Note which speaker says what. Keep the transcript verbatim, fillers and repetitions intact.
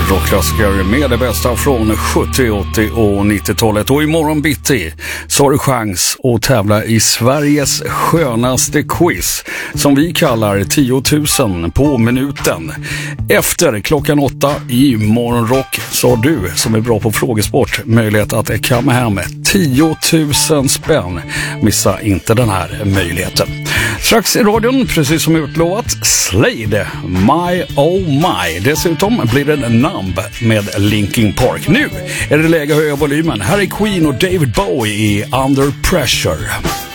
Speaker 1: rockklassiker med det bästa från sjuttio, åttio och nittiotalet. Och imorgon bitti så har du chans att tävla i Sveriges skönaste quiz som vi kallar tio tusen på minuten. Efter klockan åtta i Morgonrock så har du som är bra på frågesport möjlighet att kamma hem tio tusen spänn. Missa inte den här möjligheten. Strax i radion, precis som utlovat, Slade, My Oh My. Dessutom blir det en Numb med Linkin Park. Nu är det läge att höja volymen. Här är Queen och David Bowie i Under Pressure.